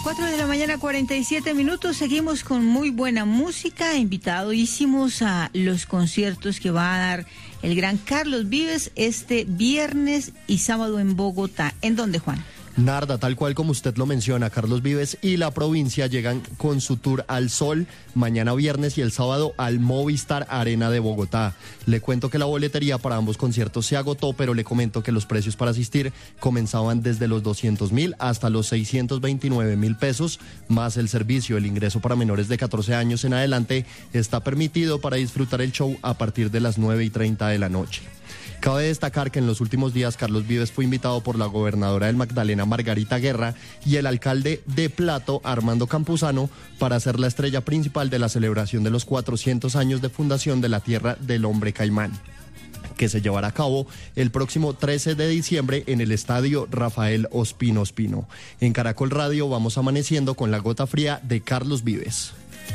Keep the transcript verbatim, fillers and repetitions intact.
cuatro de la mañana, cuarenta y siete minutos. Seguimos con muy buena música. Invitadísimos a los conciertos que va a dar el gran Carlos Vives este viernes y sábado en Bogotá. ¿En dónde, Juan? Narda, tal cual como usted lo menciona, Carlos Vives y la provincia llegan con su tour al Sol mañana viernes y el sábado al Movistar Arena de Bogotá. Le cuento que la boletería para ambos conciertos se agotó, pero le comento que los precios para asistir comenzaban desde los doscientos mil hasta los seiscientos veintinueve mil pesos, más el servicio. El ingreso para menores de catorce años en adelante está permitido para disfrutar el show a partir de las nueve y treinta de la noche. Cabe destacar que en los últimos días Carlos Vives fue invitado por la gobernadora del Magdalena, Margarita Guerra, y el alcalde de Plato, Armando Campuzano, para ser la estrella principal de la celebración de los cuatrocientos años de fundación de la Tierra del Hombre Caimán, que se llevará a cabo el próximo trece de diciembre en el estadio Rafael Ospino Ospino. En Caracol Radio vamos amaneciendo con la gota fría de Carlos Vives.